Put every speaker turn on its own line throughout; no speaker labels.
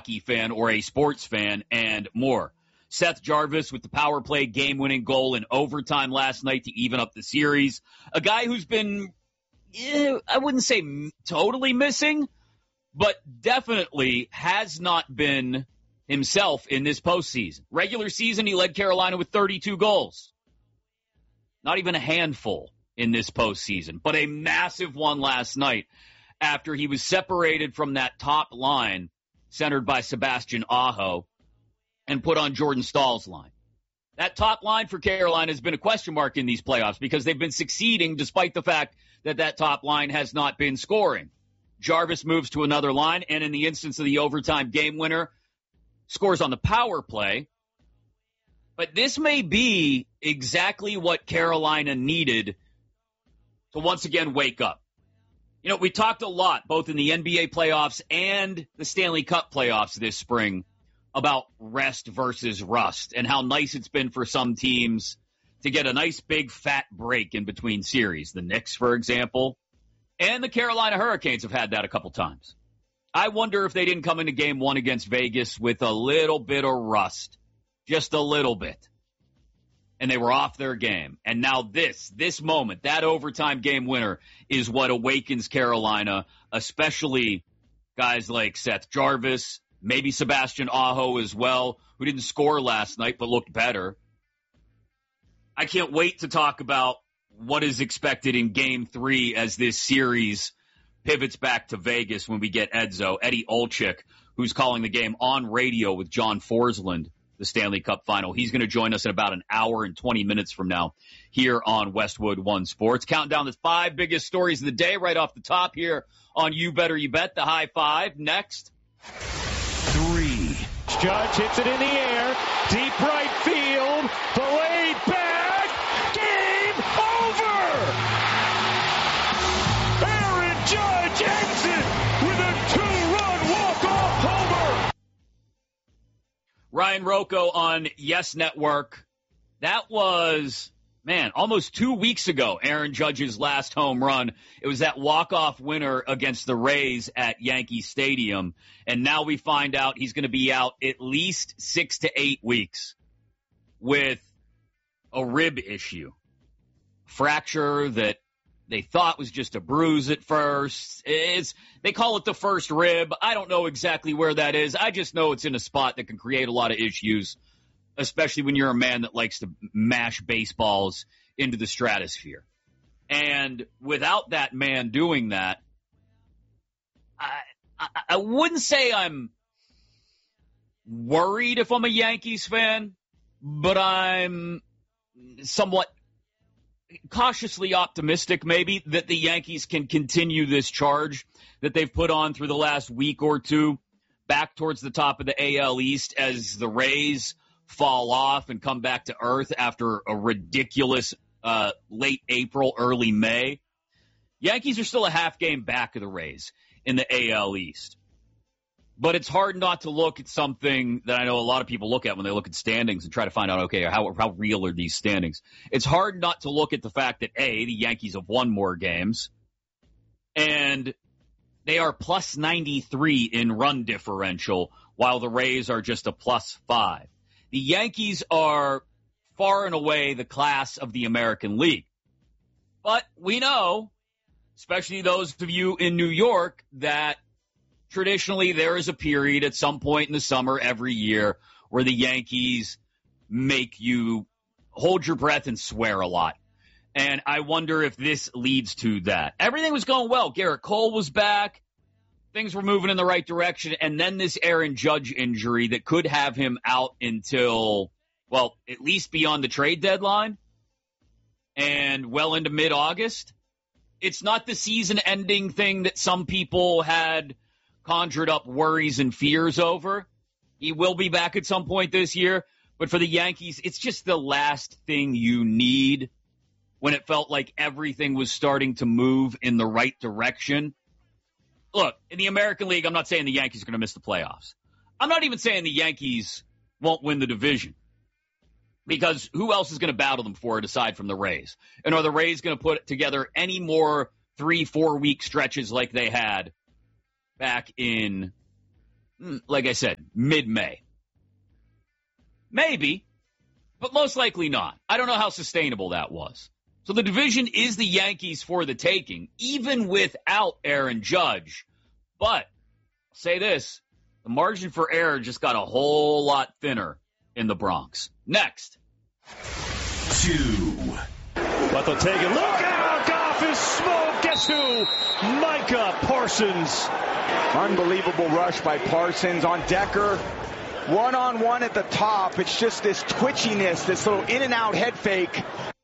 hockey fan or a sports fan, and more. Seth Jarvis with the power play game-winning goal in overtime last night to even up the series. A guy who's been, I wouldn't say totally missing, but definitely has not been himself in this postseason. Regular season, he led Carolina with 32 goals. Not even a handful in this postseason, but a massive one last night after he was separated from that top line centered by Sebastian Aho and put on Jordan Stahl's line. That top line for Carolina has been a question mark in these playoffs because they've been succeeding despite the fact that that top line has not been scoring. Jarvis moves to another line, and in the instance of the overtime game winner, scores on the power play. But this may be exactly what Carolina needed to once again wake up. You know, we talked a lot, both in the NBA playoffs and the Stanley Cup playoffs this spring, about rest versus rust and how nice it's been for some teams to get a nice big fat break in between series. The Knicks, for example, and the Carolina Hurricanes have had that a couple times. I wonder if they didn't come into game one against Vegas with a little bit of rust, just a little bit, and they were off their game. And now this moment, that overtime game winner is what awakens Carolina, especially guys like Seth Jarvis, maybe Sebastian Aho as well, who didn't score last night but looked better. I can't wait to talk about what is expected in Game 3 as this series pivots back to Vegas when we get Eddie Olczyk, who's calling the game on radio with John Forsland, the Stanley Cup Final. He's going to join us in about an hour and 20 minutes from now here on Westwood One Sports. Counting down the 5 biggest stories of the day right off the top here on You Better You Bet, the High Five. Next.
3. Judge hits it in the air. Deep right field. Delayed back. Game over. Aaron Judge ends it with a 2-run walk-off homer.
Ryan Rocco on Yes Network. That was, almost 2 weeks ago, Aaron Judge's last home run. It was that walk-off winner against the Rays at Yankee Stadium. And now we find out he's going to be out at least 6 to 8 weeks with a rib issue. Fracture that they thought was just a bruise at first. They call it the first rib. I don't know exactly where that is. I just know it's in a spot that can create a lot of issues, especially when you're a man that likes to mash baseballs into the stratosphere. And without that man doing that, I wouldn't say I'm worried if I'm a Yankees fan, but I'm somewhat cautiously optimistic maybe that the Yankees can continue this charge that they've put on through the last week or two back towards the top of the AL East as the Rays fall off and come back to earth after a ridiculous late April, early May. Yankees are still a half game back of the Rays in the AL East. But it's hard not to look at something that I know a lot of people look at when they look at standings and try to find out, okay, how real are these standings? It's hard not to look at the fact that, A, the Yankees have won more games, and they are plus 93 in run differential, while the Rays are just a plus 5. The Yankees are far and away the class of the American League. But we know, especially those of you in New York, that traditionally there is a period at some point in the summer every year where the Yankees make you hold your breath and swear a lot. And I wonder if this leads to that. Everything was going well. Garrett Cole was back. Things were moving in the right direction. And then this Aaron Judge injury that could have him out until, well, at least beyond the trade deadline and well into mid-August. It's not the season-ending thing that some people had conjured up worries and fears over. He will be back at some point this year. But for the Yankees, it's just the last thing you need when it felt like everything was starting to move in the right direction. Look, in the American League, I'm not saying the Yankees are going to miss the playoffs. I'm not even saying the Yankees won't win the division, because who else is going to battle them for it aside from the Rays? And are the Rays going to put together any more 3-4 week stretches like they had back in like I said, mid-May. Maybe, but most likely not. I don't know how sustainable that was. So the division is the Yankees for the taking, even without Aaron Judge. But I'll say this, the margin for error just got a whole lot thinner in the Bronx. Next.
2. But they'll take it. Look out! Goff is smoked. Guess who? Micah Parsons.
Unbelievable rush by Parsons on Decker. One-on-one at the top. It's just this twitchiness, this little in-and-out head fake.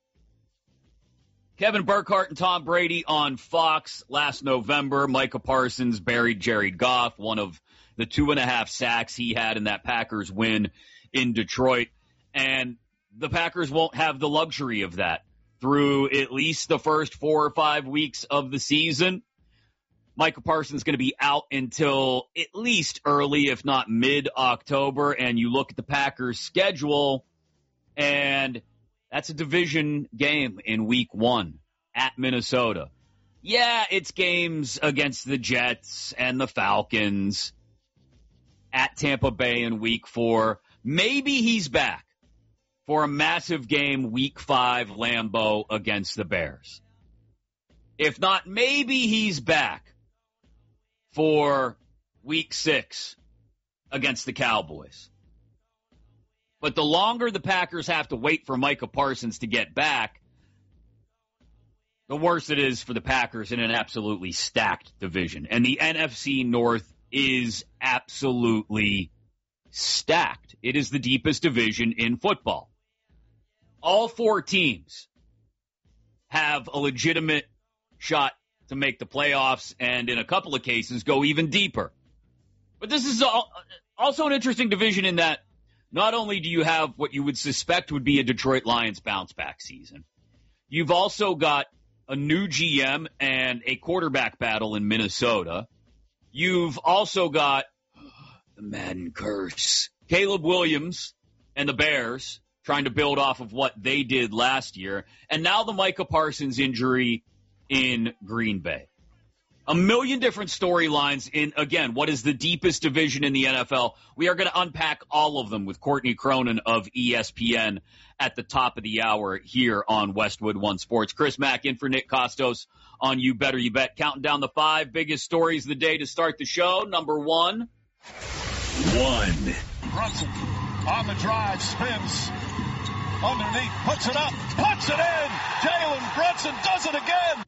Kevin Burkhardt and Tom Brady on Fox last November. Micah Parsons buried Jared Goff, one of the 2.5 sacks he had in that Packers win in Detroit. And the Packers won't have the luxury of that through at least the first 4 or 5 weeks of the season. Micah Parsons is going to be out until at least early, if not mid-October. And you look at the Packers' schedule, and that's a division game in week 1 at Minnesota. Yeah, it's games against the Jets and the Falcons at Tampa Bay in week 4. Maybe he's back for a massive game week 5 Lambeau against the Bears. If not, maybe he's back for week 6 against the Cowboys. But the longer the Packers have to wait for Micah Parsons to get back, the worse it is for the Packers in an absolutely stacked division. And the NFC North is absolutely stacked. It is the deepest division in football. All 4 teams have a legitimate shot to make the playoffs and in a couple of cases go even deeper. But this is also an interesting division in that not only do you have what you would suspect would be a Detroit Lions bounce-back season, you've also got a new GM and a quarterback battle in Minnesota. You've also got the Madden curse. Caleb Williams and the Bears trying to build off of what they did last year. And now the Micah Parsons injury in Green Bay. A million different storylines in, again, what is the deepest division in the NFL. We are going to unpack all of them with Courtney Cronin of ESPN at the top of the hour here on Westwood One Sports. Chris Mack in for Nick Costos on You Better You Bet. Counting down the 5 biggest stories of the day to start the show. Number 1.
Brunson on the drive, spins underneath, puts it up, puts it in. Jalen Brunson does it again.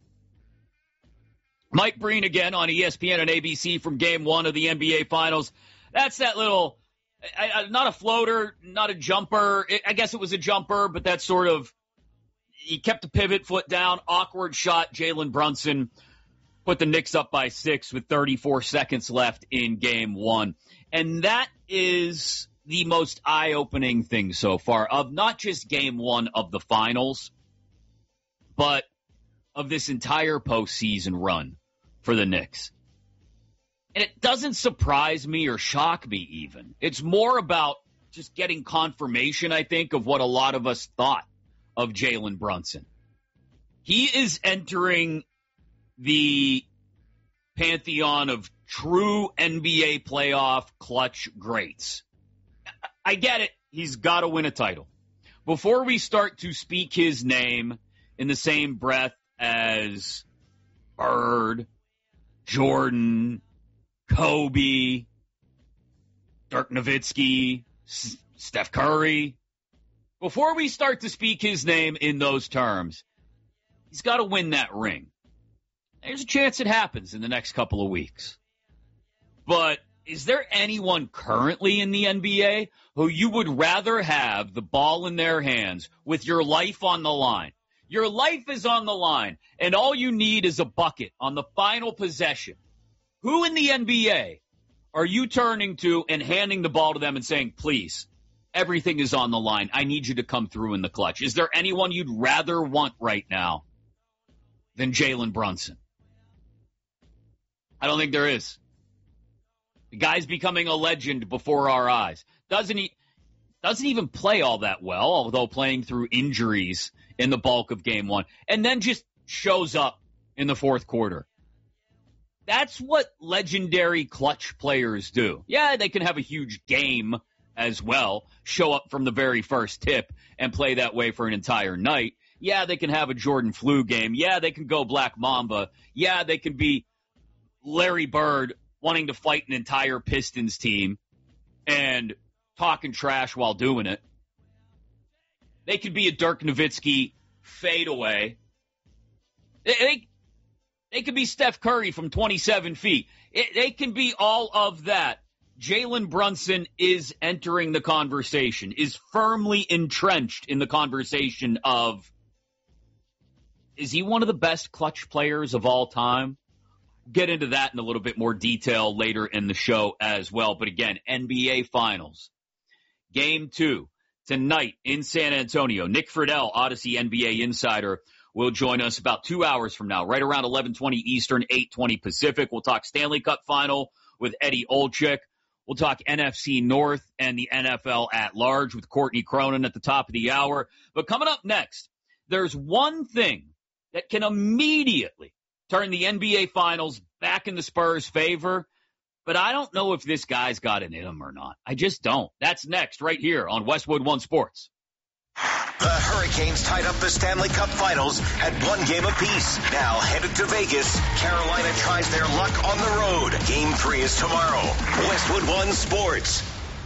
Mike Breen again on ESPN and ABC from Game 1 of the NBA Finals. That's that little, not a floater, not a jumper. I guess it was a jumper, but that's sort of, he kept the pivot foot down, awkward shot. Jalen Brunson put the Knicks up by 6 with 34 seconds left in Game 1. And that is the most eye-opening thing so far of not just Game 1 of the Finals, but of this entire postseason run for the Knicks. And it doesn't surprise me or shock me even. It's more about just getting confirmation, I think, of what a lot of us thought of Jalen Brunson. He is entering the pantheon of true NBA playoff clutch greats. I get it. He's got to win a title. Before we start to speak his name in the same breath as Bird, Jordan, Kobe, Dirk Nowitzki, Steph Curry, before we start to speak his name in those terms, he's got to win that ring. There's a chance it happens in the next couple of weeks. But is there anyone currently in the NBA who you would rather have the ball in their hands with your life on the line? Your life is on the line, and all you need is a bucket on the final possession. Who in the NBA are you turning to and handing the ball to them and saying, please, everything is on the line. I need you to come through in the clutch. Is there anyone you'd rather want right now than Jalen Brunson? I don't think there is. The guy's becoming a legend before our eyes. Doesn't even play all that well, although playing through injuries in the bulk of Game 1, and then just shows up in the fourth quarter. That's what legendary clutch players do. Yeah, they can have a huge game as well, show up from the very first tip and play that way for an entire night. Yeah, they can have a Jordan Flu game. Yeah, they can go Black Mamba. Yeah, they can be Larry Bird wanting to fight an entire Pistons team and talking trash while doing it. They could be a Dirk Nowitzki fadeaway. They could be Steph Curry from 27 feet. They can be all of that. Jalen Brunson is entering the conversation, is firmly entrenched in the conversation of, is he one of the best clutch players of all time? Get into that in a little bit more detail later in the show as well. But again, NBA Finals. Game 2 tonight in San Antonio. Nick Friedel, Odyssey NBA Insider, will join us about 2 hours from now, right around 11:20 Eastern, 8:20 Pacific. We'll talk Stanley Cup Final with Eddie Olczyk. We'll talk NFC North and the NFL at large with Courtney Cronin at the top of the hour. But coming up next, there's one thing that can immediately turn the NBA Finals back in the Spurs' favor, but I don't know if this guy's got it in him or not. I just don't. That's next right here on Westwood One Sports.
The Hurricanes tied up the Stanley Cup Finals at 1 game apiece. Now headed to Vegas, Carolina tries their luck on the road. Game 3 is tomorrow. Westwood One Sports.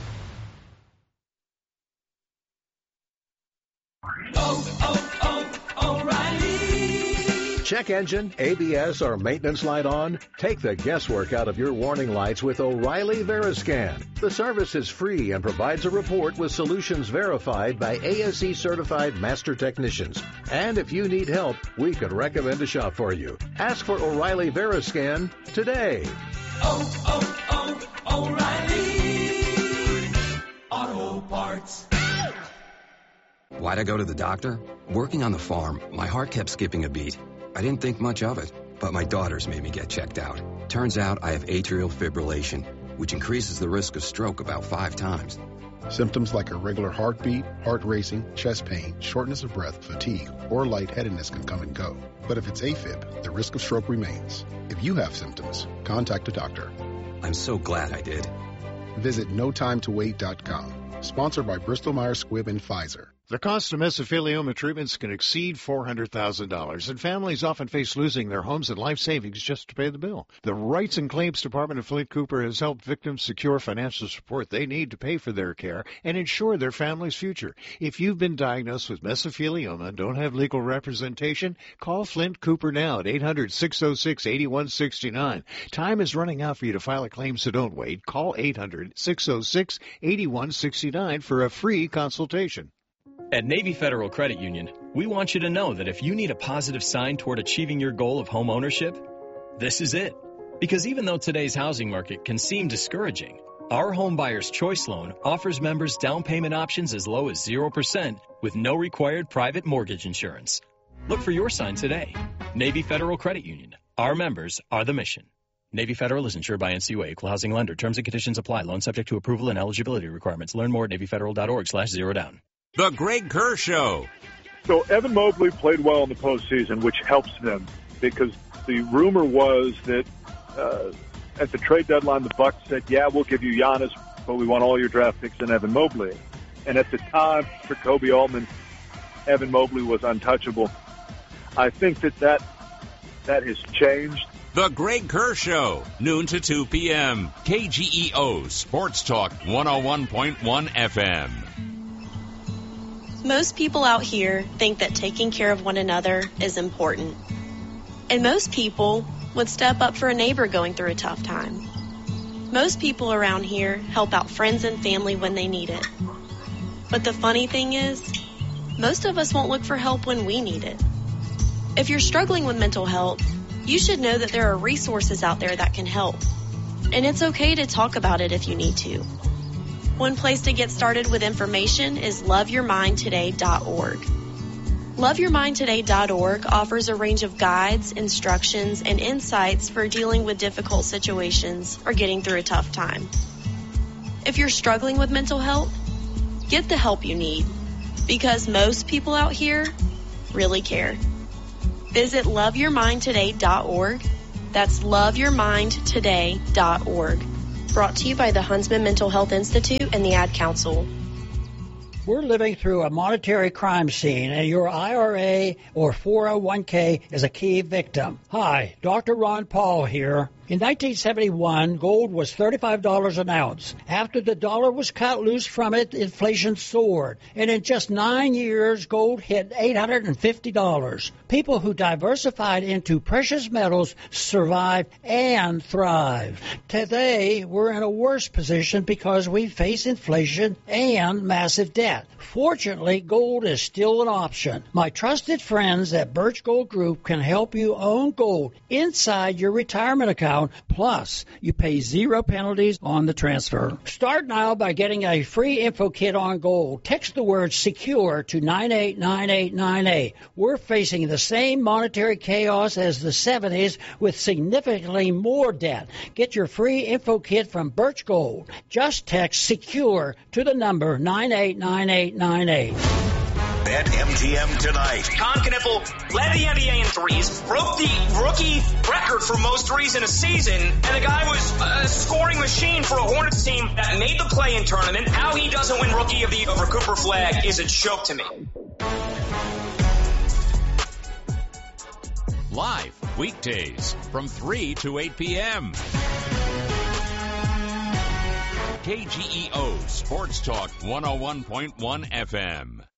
O'Reilly. Check engine, ABS, or maintenance light on? Take the guesswork out of your warning lights with O'Reilly Veriscan. The service is free and provides a report with solutions verified by ASE certified master technicians. And if you need help, we could recommend a shop for you. Ask for O'Reilly Veriscan today.
O'Reilly Auto Parts.
Why'd I go to the doctor? Working on the farm, my heart kept skipping a beat. I didn't think much of it, but my daughters made me get checked out. Turns out I have atrial fibrillation, which increases the risk of stroke about 5 times.
Symptoms like irregular heartbeat, heart racing, chest pain, shortness of breath, fatigue, or lightheadedness can come and go. But if it's AFib, the risk of stroke remains. If you have symptoms, contact a doctor.
I'm so glad I did.
Visit NoTimeToWait.com. Sponsored by Bristol-Myers Squibb and Pfizer.
The cost of mesothelioma treatments can exceed $400,000, and families often face losing their homes and life savings just to pay the bill. The Rights and Claims Department of Flint Cooper has helped victims secure financial support they need to pay for their care and ensure their family's future. If you've been diagnosed with mesothelioma and don't have legal representation, call Flint Cooper now at 800-606-8169. Time is running out for you to file a claim, so don't wait. Call 800-606-8169 for a free consultation.
At Navy Federal Credit Union, we want you to know that if you need a positive sign toward achieving your goal of home ownership, this is it. Because even though today's housing market can seem discouraging, our Home Buyer's Choice Loan offers members down payment options as low as 0% with no required private mortgage insurance. Look for your sign today. Navy Federal Credit Union. Our members are the mission. Navy Federal is insured by NCUA, equal housing lender. Terms and conditions apply. Loan subject to approval and eligibility requirements. Learn more at NavyFederal.org/zerodown.
The Greg Kerr Show.
So Evan Mobley played well in the postseason, which helps them because the rumor was that at the trade deadline, the Bucks said, yeah, we'll give you Giannis, but we want all your draft picks and Evan Mobley. And at the time, for Kobe Allman, Evan Mobley was untouchable. I think that has changed.
The Greg Kerr Show, noon to 2 p.m. KGEO Sports Talk 101.1 FM.
Most people out here think that taking care of one another is important. And most people would step up for a neighbor going through a tough time. Most people around here help out friends and family when they need it. But the funny thing is, most of us won't look for help when we need it. If you're struggling with mental health, you should know that there are resources out there that can help. And it's okay to talk about it if you need to. One place to get started with information is loveyourmindtoday.org. Loveyourmindtoday.org offers a range of guides, instructions, and insights for dealing with difficult situations or getting through a tough time. If you're struggling with mental health, get the help you need, because most people out here really care. Visit loveyourmindtoday.org That's loveyourmindtoday.org. Brought to you by the Huntsman Mental Health Institute and the Ad Council.
We're living through a monetary crime scene, and your IRA or 401k is a key victim. Hi, Dr. Ron Paul here. In 1971, gold was $35 an ounce. After the dollar was cut loose from it, inflation soared. And in just 9 years, gold hit $850. People who diversified into precious metals survived and thrived. Today, we're in a worse position because we face inflation and massive debt. Fortunately, gold is still an option. My trusted friends at Birch Gold Group can help you own gold inside your retirement account. Plus, you pay 0 penalties on the transfer. Start now by getting a free info kit on gold. Text the word SECURE to 989898. We're facing the same monetary chaos as the 70s with significantly more debt. Get your free info kit from Birch Gold. Just text SECURE to the number 989898.
Bet MGM tonight.
Con Kniffel led the NBA in threes, broke the rookie record for most threes in a season, and the guy was a scoring machine for a Hornets team that made the play-in tournament. How he doesn't win Rookie of the Year over Cooper Flagg is a joke to me.
Live weekdays from 3 to 8 p.m. KGEO Sports Talk 101.1 FM.